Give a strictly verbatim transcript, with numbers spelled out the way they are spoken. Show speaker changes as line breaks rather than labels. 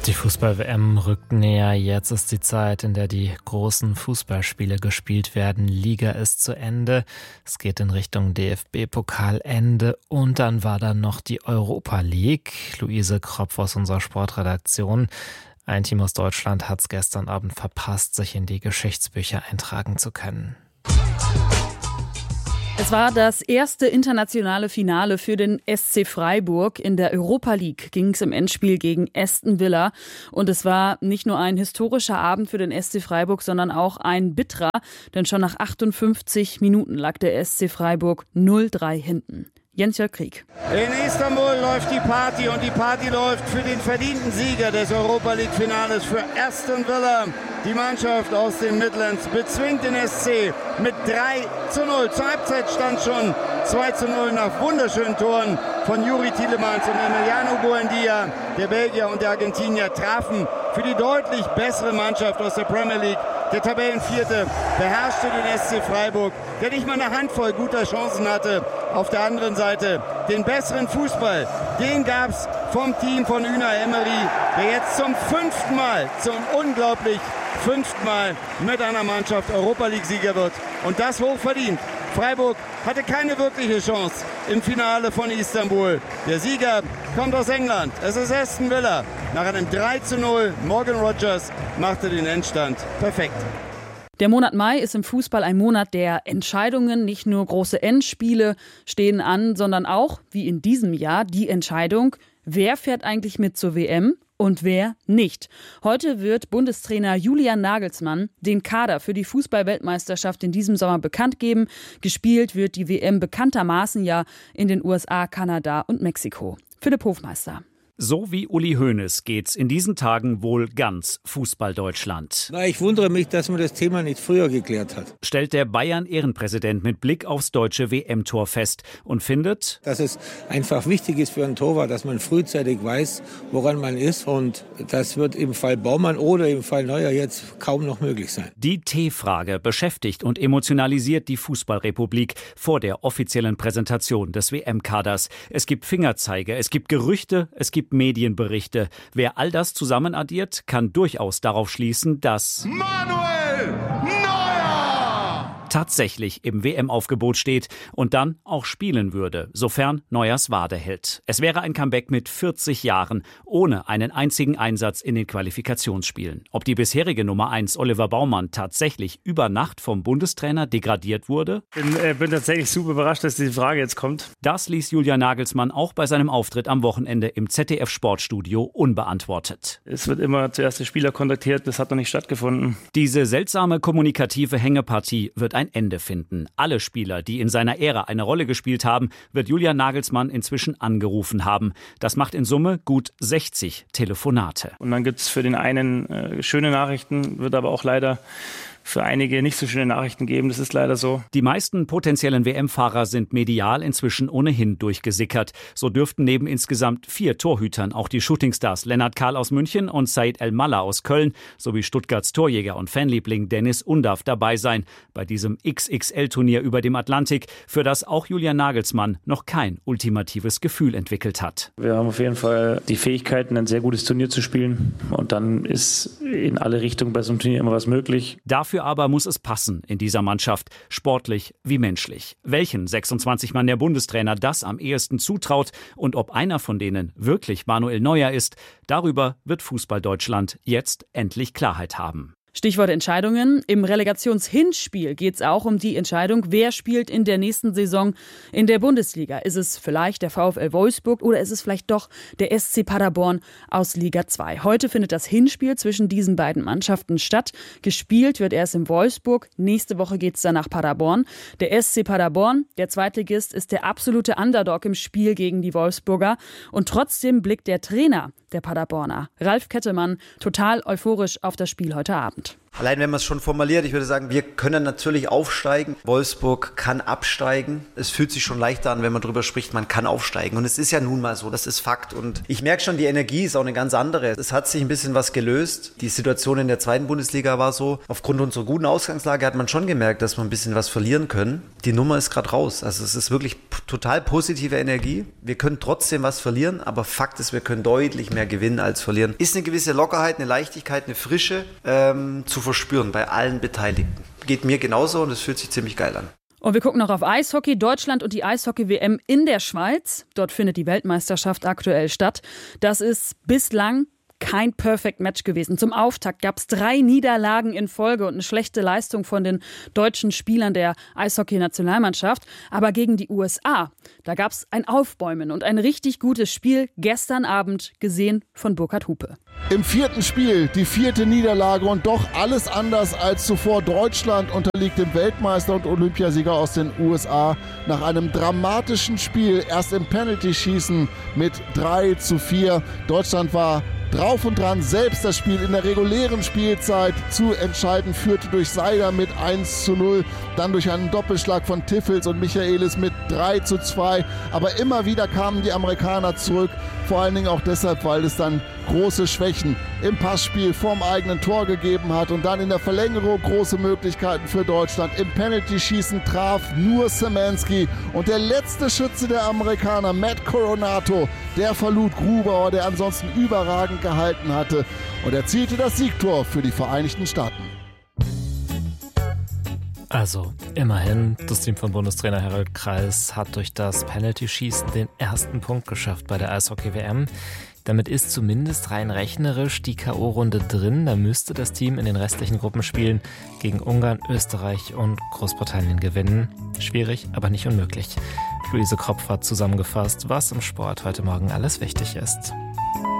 Die Fußball-W M rückt näher. Jetzt ist die Zeit, in der die großen Fußballspiele gespielt werden. Liga ist zu Ende. Es geht in Richtung D F B-Pokalende. Und dann war da noch die Europa League. Luise Kropf aus unserer Sportredaktion. Ein Team aus Deutschland hat es gestern Abend verpasst, sich in die Geschichtsbücher eintragen zu können.
Es war das erste internationale Finale für den S C Freiburg. In der Europa League ging es im Endspiel gegen Aston Villa. Und es war nicht nur ein historischer Abend für den S C Freiburg, sondern auch ein bitterer. Denn schon nach achtundfünfzig Minuten lag der S C Freiburg null drei hinten. Jens-Jörg Krieg.
In Istanbul läuft die Party und die Party läuft für den verdienten Sieger des Europa League Finales, für Aston Villa. Die Mannschaft aus den Midlands bezwingt den S C mit drei zu null. Zur Halbzeit stand schon zwei zu null nach wunderschönen Toren von Youri Tielemans und Emiliano Buendia. Der Belgier und der Argentinier trafen für die deutlich bessere Mannschaft aus der Premier League. Der Tabellenvierte beherrschte den S C Freiburg, der nicht mal eine Handvoll guter Chancen hatte. Auf der anderen Seite den besseren Fußball, den gab's vom Team von Unai Emery, der jetzt zum fünften Mal, zum unglaublich fünften Mal mit einer Mannschaft Europa League-Sieger wird. Und das hochverdient. Freiburg hatte keine wirkliche Chance im Finale von Istanbul. Der Sieger kommt aus England. Es ist Aston Villa. Nach einem drei zu null. Morgan Rogers machte den Endstand perfekt.
Der Monat Mai ist im Fußball ein Monat der Entscheidungen. Nicht nur große Endspiele stehen an, sondern auch, wie in diesem Jahr, die Entscheidung, wer fährt eigentlich mit zur W M und wer nicht. Heute wird Bundestrainer Julian Nagelsmann den Kader für die Fußball-Weltmeisterschaft in diesem Sommer bekannt geben. Gespielt wird die W M bekanntermaßen ja in den U S A, Kanada und Mexiko. Philipp Hofmeister.
So wie Uli Hoeneß geht's in diesen Tagen wohl ganz Fußball-Deutschland.
Na, ich wundere mich, dass man das Thema nicht früher geklärt hat.
Stellt der Bayern-Ehrenpräsident mit Blick aufs deutsche W M-Tor fest und findet,
dass es einfach wichtig ist für einen Torwart, dass man frühzeitig weiß, woran man ist. Und das wird im Fall Baumann oder im Fall Neuer jetzt kaum noch möglich sein.
Die T-Frage beschäftigt und emotionalisiert die Fußballrepublik vor der offiziellen Präsentation des W M-Kaders. Es gibt Fingerzeige, es gibt Gerüchte, es gibt Medienberichte. Wer all das zusammen addiert, kann durchaus darauf schließen, dass
Manuel Neuer
tatsächlich im W M-Aufgebot steht und dann auch spielen würde, sofern Neuers Wade hält. Es wäre ein Comeback mit vierzig Jahren, ohne einen einzigen Einsatz in den Qualifikationsspielen. Ob die bisherige Nummer eins Oliver Baumann tatsächlich über Nacht vom Bundestrainer degradiert wurde?
Ich bin, äh, bin tatsächlich super überrascht, dass diese Frage jetzt kommt.
Das ließ Julian Nagelsmann auch bei seinem Auftritt am Wochenende im Z D F-Sportstudio unbeantwortet.
Es wird immer zuerst der Spieler kontaktiert, das hat noch nicht stattgefunden.
Diese seltsame kommunikative Hängepartie wird ein Ende finden. Alle Spieler, die in seiner Ära eine Rolle gespielt haben, wird Julian Nagelsmann inzwischen angerufen haben. Das macht in Summe gut sechzig Telefonate.
Und dann gibt es für den einen äh, schöne Nachrichten, wird aber auch leider für einige nicht so schöne Nachrichten geben. Das ist leider so.
Die meisten potenziellen W M-Fahrer sind medial inzwischen ohnehin durchgesickert. So dürften neben insgesamt vier Torhütern auch die Shootingstars Lennart Kahl aus München und Said El-Mallah aus Köln sowie Stuttgarts Torjäger und Fanliebling Dennis Undav dabei sein bei diesem X X L-Turnier über dem Atlantik, für das auch Julian Nagelsmann noch kein ultimatives Gefühl entwickelt hat.
Wir haben auf jeden Fall die Fähigkeiten, ein sehr gutes Turnier zu spielen. Und dann ist in alle Richtungen bei so einem Turnier immer was möglich.
Dafür Dafür aber muss es passen in dieser Mannschaft, sportlich wie menschlich. Welchen sechsundzwanzig Mann der Bundestrainer das am ehesten zutraut und ob einer von denen wirklich Manuel Neuer ist, darüber wird Fußball-Deutschland jetzt endlich Klarheit haben.
Stichwort Entscheidungen. Im Relegationshinspiel geht es auch um die Entscheidung, wer spielt in der nächsten Saison in der Bundesliga. Ist es vielleicht der VfL Wolfsburg oder ist es vielleicht doch der S C Paderborn aus Liga zwei? Heute findet das Hinspiel zwischen diesen beiden Mannschaften statt. Gespielt wird erst in Wolfsburg. Nächste Woche geht es dann nach Paderborn. Der S C Paderborn, der Zweitligist, ist der absolute Underdog im Spiel gegen die Wolfsburger. Und trotzdem blickt der Trainer der Paderborner, Ralf Kettemann, total euphorisch auf das Spiel heute Abend.
Allein wenn man es schon formuliert, ich würde sagen, wir können natürlich aufsteigen. Wolfsburg kann absteigen. Es fühlt sich schon leichter an, wenn man darüber spricht, man kann aufsteigen. Und es ist ja nun mal so, das ist Fakt. Und ich merke schon, die Energie ist auch eine ganz andere. Es hat sich ein bisschen was gelöst. Die Situation in der zweiten Bundesliga war so, aufgrund unserer guten Ausgangslage hat man schon gemerkt, dass wir ein bisschen was verlieren können. Die Nummer ist gerade raus. Also es ist wirklich p- total positive Energie. Wir können trotzdem was verlieren, aber Fakt ist, wir können deutlich mehr gewinnen als verlieren. Ist eine gewisse Lockerheit, eine Leichtigkeit, eine Frische ähm, zu verspüren bei allen Beteiligten. Geht mir genauso und es fühlt sich ziemlich geil an.
Und wir gucken noch auf Eishockey. Deutschland und die Eishockey-W M in der Schweiz. Dort findet die Weltmeisterschaft aktuell statt. Das ist bislang kein Perfect Match gewesen. Zum Auftakt gab es drei Niederlagen in Folge und eine schlechte Leistung von den deutschen Spielern der Eishockey-Nationalmannschaft. Aber gegen die U S A, da gab es ein Aufbäumen und ein richtig gutes Spiel gestern Abend gesehen von Burkhard Hupe.
Im vierten Spiel die vierte Niederlage und doch alles anders als zuvor. Deutschland unterliegt dem Weltmeister und Olympiasieger aus den U S A nach einem dramatischen Spiel. Erst im Penalty-Schießen mit drei zu vier. Deutschland war drauf und dran, selbst das Spiel in der regulären Spielzeit zu entscheiden, führte durch Seider mit eins zu null, dann durch einen Doppelschlag von Tiffels und Michaelis mit drei zu zwei. Aber immer wieder kamen die Amerikaner zurück, vor allen Dingen auch deshalb, weil es dann große Schwächen im Passspiel vorm eigenen Tor gegeben hat und dann in der Verlängerung große Möglichkeiten für Deutschland. Im Penalty-Schießen traf nur Szymanski und der letzte Schütze der Amerikaner, Matt Coronato, der verlud Grubauer, der ansonsten überragend gehalten hatte und erzielte das Siegtor für die Vereinigten Staaten.
Also immerhin, das Team von Bundestrainer Harald Kreis hat durch das Penalty-Schießen den ersten Punkt geschafft bei der Eishockey-W M. Damit ist zumindest rein rechnerisch die K O-Runde drin. Da müsste das Team in den restlichen Gruppenspielen gegen Ungarn, Österreich und Großbritannien gewinnen. Schwierig, aber nicht unmöglich. Luise Kropf hat zusammengefasst, was im Sport heute Morgen alles wichtig ist.